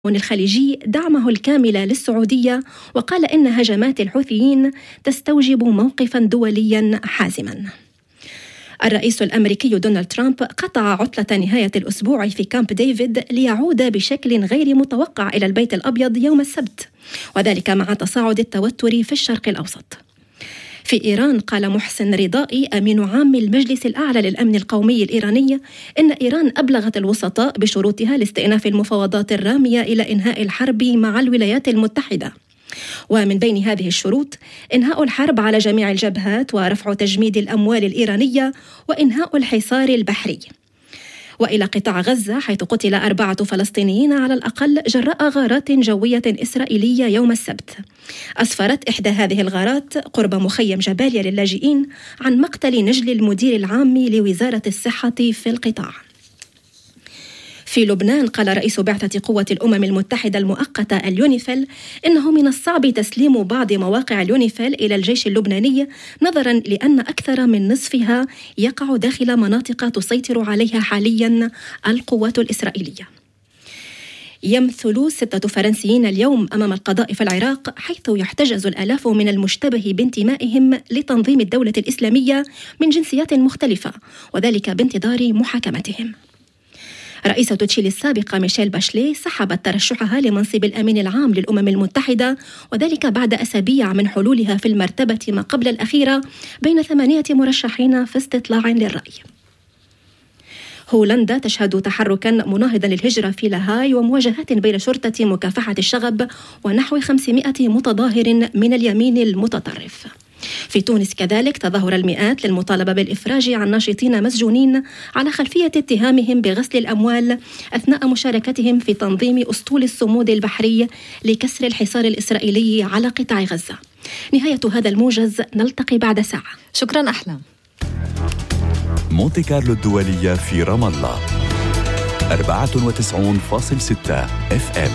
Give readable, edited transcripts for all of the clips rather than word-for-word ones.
الخليجي دعمه الكامل للسعودية، وقال إن هجمات الحوثيين تستوجب موقفا دوليا حازما. الرئيس الأمريكي دونالد ترامب قطع عطلة نهاية الأسبوع في كامب ديفيد ليعود بشكل غير متوقع إلى البيت الأبيض يوم السبت، وذلك مع تصاعد التوتر في الشرق الأوسط. في إيران قال محسن رضائي أمين عام المجلس الأعلى للأمن القومي الإيراني إن إيران أبلغت الوسطاء بشروطها لاستئناف المفاوضات الرامية إلى إنهاء الحرب مع الولايات المتحدة، ومن بين هذه الشروط إنهاء الحرب على جميع الجبهات ورفع تجميد الأموال الإيرانية وإنهاء الحصار البحري. وإلى قطاع غزة، حيث قتل 4 فلسطينيين على الأقل جراء غارات جوية إسرائيلية يوم السبت. أسفرت إحدى هذه الغارات قرب مخيم جباليا للاجئين عن مقتل نجل المدير العام لوزارة الصحة في القطاع. في لبنان قال رئيس بعثة قوة الأمم المتحدة المؤقتة اليونيفيل إنه من الصعب تسليم بعض مواقع اليونيفيل إلى الجيش اللبناني، نظرا لأن أكثر من نصفها يقع داخل مناطق تسيطر عليها حاليا القوات الإسرائيلية. يمثل 6 فرنسيين اليوم أمام القضاء في العراق، حيث يحتجز الآلاف من المشتبه بانتمائهم لتنظيم الدولة الإسلامية من جنسيات مختلفة، وذلك بانتظار محاكمتهم. رئيسة تشيلي السابقة ميشيل باشلي سحبت ترشحها لمنصب الأمين العام للأمم المتحدة، وذلك بعد أسابيع من حلولها في المرتبة ما قبل الأخيرة بين 8 مرشحين في استطلاع للرأي. هولندا تشهد تحركا مناهضا للهجرة في لاهاي ومواجهات بين شرطة مكافحة الشغب ونحو 500 متظاهر من اليمين المتطرف. في تونس كذلك تظاهر المئات للمطالبة بالإفراج عن ناشطين مسجونين على خلفية اتهامهم بغسل الأموال أثناء مشاركتهم في تنظيم أسطول الصمود البحري لكسر الحصار الإسرائيلي على قطاع غزة. نهاية هذا الموجز، نلتقي بعد ساعة. شكرا أحلام. مونتي كارلو الدولية في رام الله 94.6 FM.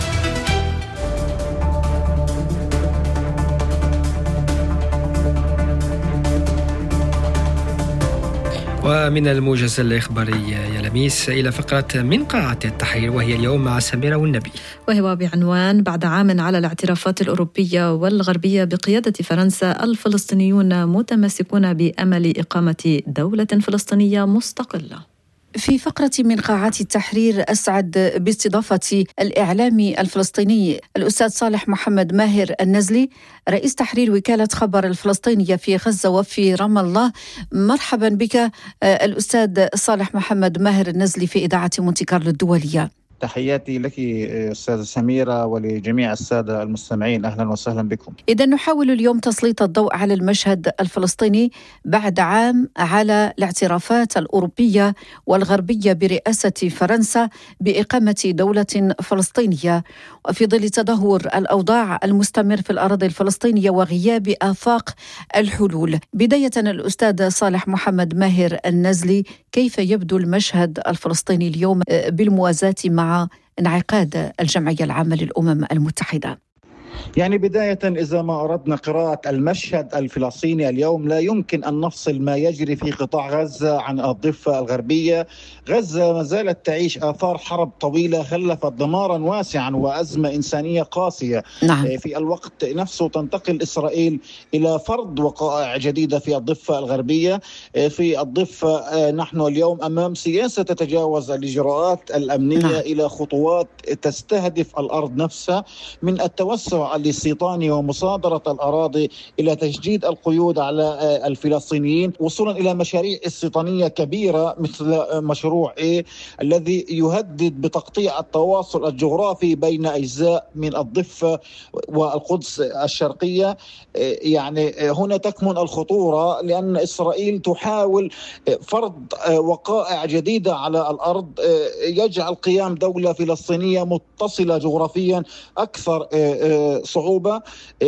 ومن الموجز الإخباري يا لميس إلى فقرة من قاعة التحرير، وهي اليوم مع سميرة والنبي، وهو بعنوان: بعد عام على الاعترافات الأوروبية والغربية بقيادة فرنسا، الفلسطينيون متمسكون بأمل إقامة دولة فلسطينية مستقلة. في فقرة من قاعات التحرير أسعد باستضافة الإعلامي الفلسطيني الأستاذ صالح محمد ماهر النزلي، رئيس تحرير وكالة خبر الفلسطينية في غزة وفي رام الله. مرحبا بك الأستاذ صالح محمد ماهر النزلي في إذاعة مونتي كارلو الدولية. تحياتي لك أستاذة سميرة ولجميع السادة المستمعين، أهلا وسهلا بكم. إذا نحاول اليوم تسليط الضوء على المشهد الفلسطيني بعد عام على الاعترافات الأوروبية والغربية برئاسة فرنسا بإقامة دولة فلسطينية، وفي ظل تدهور الأوضاع المستمر في الأراضي الفلسطينية وغياب آفاق الحلول. بداية الأستاذ صالح محمد ماهر النزلي، كيف يبدو المشهد الفلسطيني اليوم بالموازاة مع انعقاد الجمعية العامة للأمم المتحدة؟ يعني بداية، إذا ما أردنا قراءة المشهد الفلسطيني اليوم، لا يمكن أن نفصل ما يجري في قطاع غزة عن الضفة الغربية. غزة ما زالت تعيش آثار حرب طويلة خلفت دمارا واسعا وأزمة إنسانية قاسية. نعم. في الوقت نفسه تنتقل إسرائيل إلى فرض وقائع جديدة في الضفة الغربية. في الضفة نحن اليوم أمام سياسة تتجاوز الإجراءات الأمنية. نعم. إلى خطوات تستهدف الأرض نفسها، من التوسع الاستيطاني ومصادرة الأراضي إلى تشديد القيود على الفلسطينيين، وصولا إلى مشاريع استيطانية كبيرة مثل مشروع الذي يهدد بتقطيع التواصل الجغرافي بين أجزاء من الضفة والقدس الشرقية. يعني هنا تكمن الخطورة، لأن إسرائيل تحاول فرض وقائع جديدة على الأرض يجعل قيام دولة فلسطينية متصلة جغرافيا أكثر صعوبة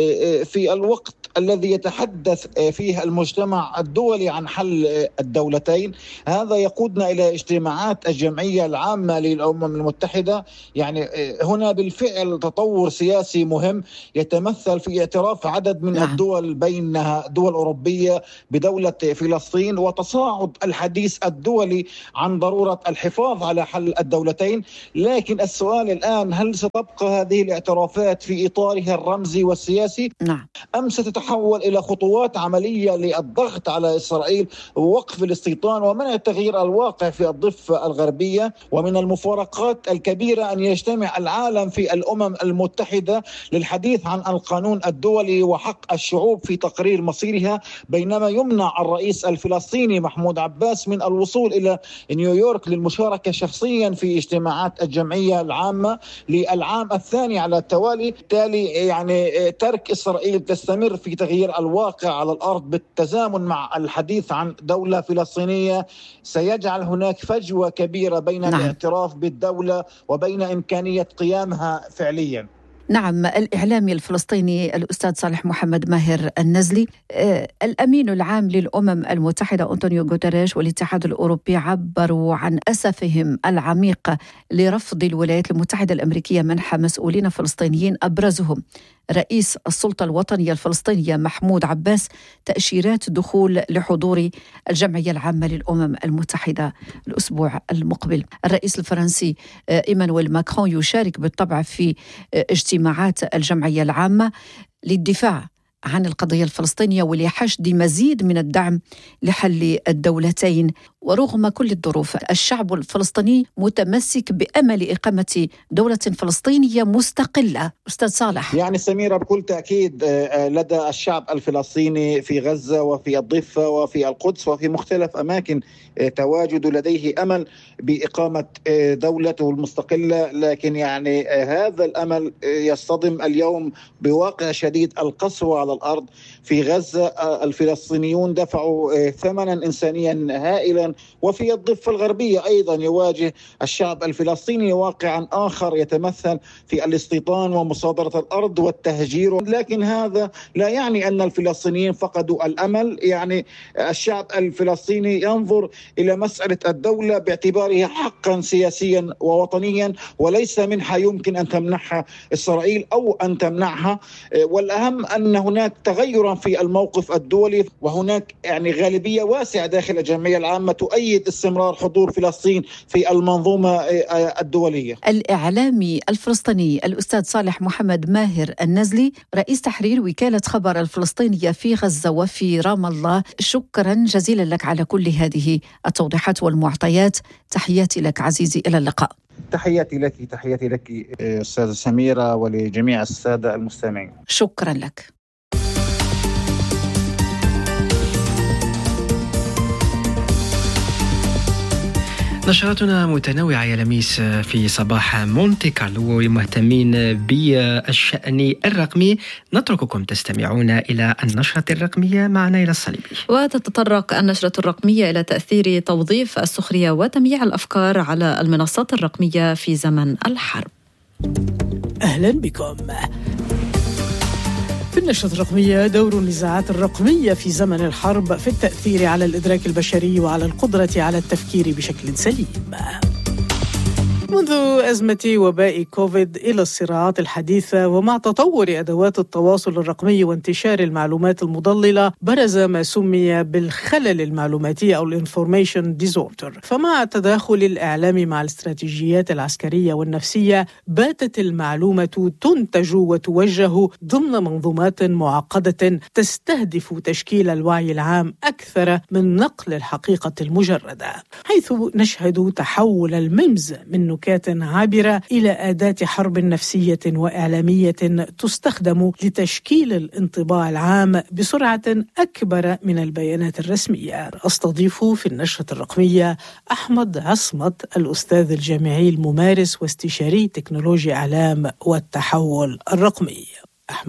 في الوقت الذي يتحدث فيه المجتمع الدولي عن حل الدولتين. هذا يقودنا إلى اجتماعات الجمعية العامة للأمم المتحدة. يعني هنا بالفعل تطور سياسي مهم يتمثل في اعتراف عدد من الدول، بينها دول أوروبية بدولة فلسطين، وتصاعد الحديث الدولي عن ضرورة الحفاظ على حل الدولتين. لكن السؤال الآن، هل ستبقى هذه الاعترافات في إطارها الرمزي والسياسي؟ أم ستتحول إلى خطوات عملية للضغط على إسرائيل ووقف الاستيطان ومنع تغيير الواقع في الضفة الغربية؟ ومن المفارقات الكبيرة أن يجتمع العالم في الأمم المتحدة للحديث عن القانون الدولي وحق الشعوب في تقرير مصيرها، بينما يمنع الرئيس الفلسطيني محمود عباس من الوصول إلى نيويورك للمشاركة شخصيا في اجتماعات الجمعية العامة للعام الثاني على التوالي. بالتالي يعني ترك إسرائيل تستمر في تغيير الواقع على الأرض بالتزامن مع الحديث عن دولة فلسطينية سيجعل هناك فجوة كبيرة بين الاعتراف بالدولة وبين إمكانية قيامها فعليا. نعم، الإعلامي الفلسطيني الأستاذ صالح محمد ماهر النزلي. الأمين العام للأمم المتحدة أنطونيو غوتيريش والاتحاد الأوروبي عبروا عن أسفهم العميق لرفض الولايات المتحدة الأمريكية منح مسؤولين فلسطينيين أبرزهم رئيس السلطة الوطنية الفلسطينية محمود عباس تأشيرات دخول لحضور الجمعية العامة للأمم المتحدة الأسبوع المقبل. الرئيس الفرنسي إيمانويل ماكرون يشارك بالطبع في اجتماعات الجمعية العامة للدفاع عن القضية الفلسطينية ولحشد مزيد من الدعم لحل الدولتين. ورغم كل الظروف الشعب الفلسطيني متمسك بأمل إقامة دولة فلسطينية مستقلة. أستاذ صالح. يعني سميرة، بكل تأكيد لدى الشعب الفلسطيني في غزة وفي الضفة وفي القدس وفي مختلف أماكن تواجد لديه أمل بإقامة دولته المستقلة، لكن يعني هذا الأمل يصطدم اليوم بواقع شديد القسوة على الأرض. في غزة الفلسطينيون دفعوا ثمنا إنسانيا هائلا، وفي الضفة الغربية أيضا يواجه الشعب الفلسطيني واقعا آخر يتمثل في الاستيطان ومصادرة الأرض والتهجير. لكن هذا لا يعني أن الفلسطينيين فقدوا الأمل. يعني الشعب الفلسطيني ينظر إلى مسألة الدولة باعتبارها حقا سياسيا ووطنيا، وليس منحة يمكن أن تمنحها إسرائيل أو أن تمنعها. والأهم أن هناك تغيرا في الموقف الدولي، وهناك يعني غالبية واسعة داخل الجمعية العامة تؤيد استمرار حضور فلسطين في المنظومة الدولية. الإعلامي الفلسطيني الأستاذ صالح محمد ماهر النزلي، رئيس تحرير وكالة خبر الفلسطينية في غزة وفي رام الله، شكرا جزيلا لك على كل هذه التوضيحات والمعطيات. تحياتي لك عزيزي، إلى اللقاء. تحياتي لك أستاذة سميرة ولجميع السادة المستمعين. شكرا لك. نشراتنا متنوعة يا لميس في صباح مونتي كارلو، ومهتمين بالشأن الرقمي نترككم تستمعون إلى النشرة الرقمية مع نيلة الصليبي. وتتطرق النشرة الرقمية إلى تأثير توظيف السخرية وتمييع الأفكار على المنصات الرقمية في زمن الحرب. أهلا بكم. في النشرة الرقمية، دور النزاعات الرقمية في زمن الحرب في التأثير على الإدراك البشري وعلى القدرة على التفكير بشكل سليم. منذ أزمة وباء كوفيد إلى الصراعات الحديثة ومع تطور أدوات التواصل الرقمي وانتشار المعلومات المضللة، برز ما سمي بالخلل المعلوماتي أو الانفورميشن ديزوردر. فمع تداخل الإعلام مع الاستراتيجيات العسكرية والنفسية، باتت المعلومة تنتج وتوجه ضمن منظومات معقدة تستهدف تشكيل الوعي العام أكثر من نقل الحقيقة المجردة، حيث نشهد تحول الميمز من نكات عابرة إلى أداة حرب نفسية وإعلامية تستخدم لتشكيل الانطباع العام بسرعة أكبر من البيانات الرسمية. أستضيف في النشرة الرقمية أحمد عصمت، الأستاذ الجامعي الممارس واستشاري تكنولوجيا إعلام والتحول الرقمي. أحمد،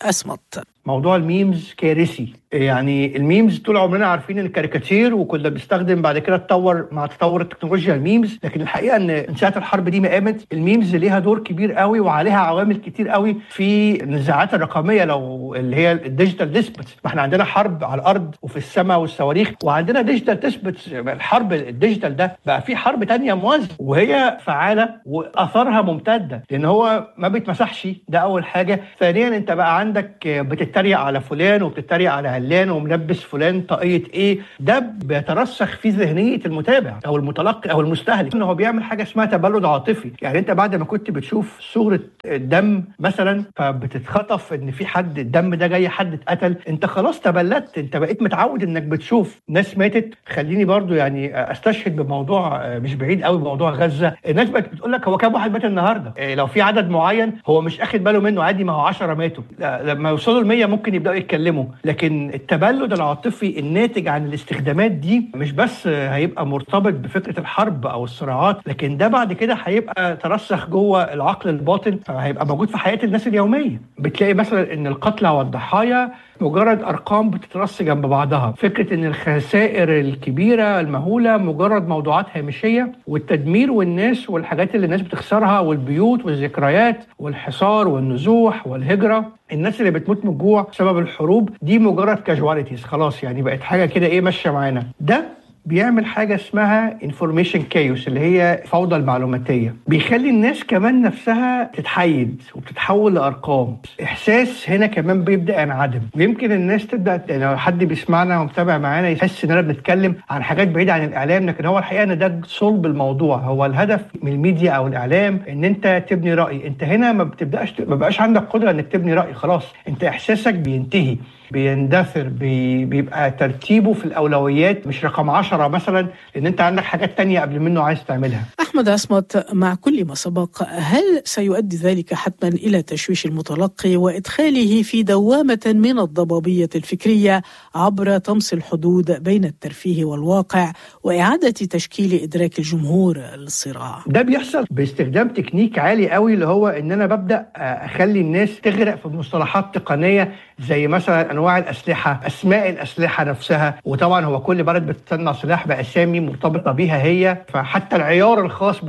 أسمت. موضوع الميمز كارثي. يعني الميمز طول عمرنا عارفين الكاريكاتير، وكنا بنستخدم بعد كده تطور مع تطور التكنولوجيا الميمز، لكن الحقيقه ان من ساعه الحرب دي ما قامت الميمز ليها دور كبير قوي وعليها عوامل كتير قوي في النزاعات الرقميه، لو اللي هي الديجيتال ديسبتس. ما احنا عندنا حرب على الارض وفي السماء والصواريخ، وعندنا ديجيتال ديسبتس. الحرب الديجيتال ده بقى في حرب تانية موازيه وهي فعاله واثارها ممتده، لان هو ما بيتمسحش. ده اول حاجه. ثانيا انت بقى عندك بتتريق على فلان وبتتريق على علان وملبس فلان طاقية ايه. ده بيترسخ في ذهنية المتابع او المتلقي او المستهلك، انه هو بيعمل حاجة اسمها تبلد عاطفي. يعني انت بعد ما كنت بتشوف صورة الدم مثلا فبتتخطف ان في حد الدم ده جاي حد اتقتل، انت خلاص تبلدت، انت بقيت متعود انك بتشوف ناس ماتت. خليني برضو يعني استشهد بموضوع مش بعيد قوي، بموضوع غزة. الناس بقت بتقول لك هو كام واحد مات النهارده؟ لو في عدد معين هو مش اخد باله منه عادي، ما هو 10 ماتوا. لما يوصلوا ل100 ممكن يبداوا يتكلموا. لكن التبلد العاطفي الناتج عن الاستخدامات دي مش بس هيبقى مرتبط بفكرة الحرب او الصراعات، لكن ده بعد كده هيبقى ترسخ جوه العقل الباطن، هيبقى موجود في حياة الناس اليومية. بتلاقي مثلا ان القتلى والضحايا مجرد ارقام بتترص جنب بعضها. فكرة ان الخسائر الكبيرة المهولة مجرد موضوعات هامشية، والتدمير والناس والحاجات اللي الناس بتخسرها والبيوت والذكريات والحصار والنزوح والهجرة، الناس اللي بتموت من الجوع بسبب الحروب دي مجرد كاجواليتيز خلاص، يعني بقت حاجة كده ايه ماشية معانا. ده بيعمل حاجة اسمها information chaos اللي هي فوضى المعلوماتية، بيخلي الناس كمان نفسها تتحيد وبتتحول لأرقام. إحساس هنا كمان بيبدأ ينعدم، ويمكن الناس تبدأ لو حد بيسمعنا ومتابع معانا يحس إننا بنتكلم عن حاجات بعيدة عن الإعلام، لكن هو الحقيقة إن ده صلب الموضوع. هو الهدف من الميديا أو الإعلام إن أنت تبني رأي. أنت هنا ما بقاش عندك قدرة إنك تبني رأي، خلاص أنت إحساسك بينتهي، بيندثر، بيبقى ترتيبه في الأولويات مش رقم 10 مثلا، لأن أنت عندك حاجات تانية قبل منه عايز تعملها. أحمد أسمت، مع كل ما سبق، هل سيؤدي ذلك حتما إلى تشويش المتلقي وإدخاله في دوامة من الضبابية الفكرية عبر طمس الحدود بين الترفيه والواقع وإعادة تشكيل إدراك الجمهور للصراع؟ ده بيحصل باستخدام تكنيك عالي قوي، اللي هو إن أنا ببدأ أخلي الناس تغرق في مصطلحات تقنية زي مثلا أنواع الأسلحة، أسماء الأسلحة نفسها. وطبعا هو كل بلد بتصنع سلاح بأسامي مرتبطة بيها هي، فحتى العيار الخاص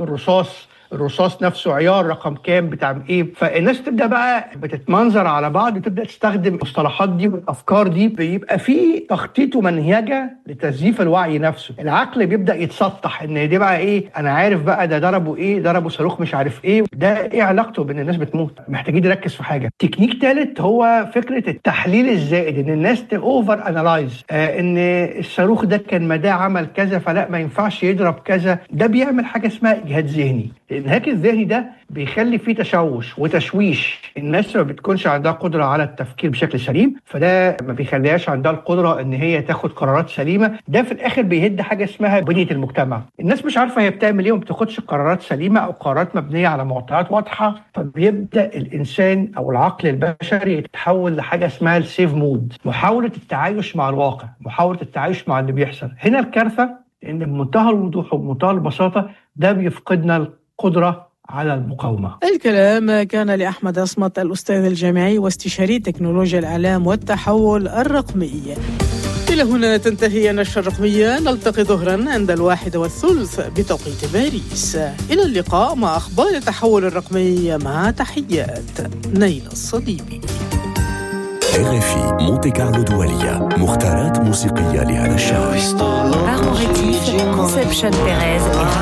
الرصاص نفسه عيار رقم كام بتاع ايه. فالناس تبدا بقى بتتمنظر على بعض وتبدا تستخدم المصطلحات دي والافكار دي، بيبقى في تخطيط ومنهجه لتزييف الوعي نفسه. العقل بيبدا يتسطح ان دي بقى ايه، انا عارف بقى ده ضربوا ايه، ضربوا صاروخ مش عارف ايه، ده ايه علاقته بان الناس بتموت. محتاجين نركز في حاجه. تكنيك ثالث هو فكره التحليل الزائد، ان الناس اوفر انالايز، ان الصاروخ ده كان مداه عمل كذا فلا ما ينفعش يضرب كذا. ده بيعمل حاجه اسمها اجهاد ذهني. الانهاك الذهني ده بيخلي فيه تشوش وتشويش. الناس ما بتكونش عندها قدرة على التفكير بشكل سليم، فده ما بيخليهاش عندها القدرة ان هي تاخد قرارات سليمة. ده في الاخر بيهد حاجة اسمها بنية المجتمع. الناس مش عارفة هي بتعمل ايه وما بتاخدش قرارات سليمة او قرارات مبنية على معطيات واضحة، فبيبدأ الانسان او العقل البشري يتحول لحاجة اسمها السيف مود، محاولة التعايش مع الواقع، محاولة التعايش مع اللي بيحصل. هنا الكارثة ان بمنتهى الوضوح وبمنتهى البساطة ده بيفقدنا القدرة على المقاومة. الكلام كان لأحمد أسمت، الأستاذ الجامعي واستشاري تكنولوجيا الإعلام والتحول الرقمي. إلى هنا تنتهي النشرة الرقمية، نلتقي ظهرا عند 1:30 بتوقيت باريس. إلى اللقاء مع أخبار التحول الرقمي، مع تحيات نيل الصليبي. RFI مونتي كارلو دولية، مختارات موسيقية لهذا الشهر.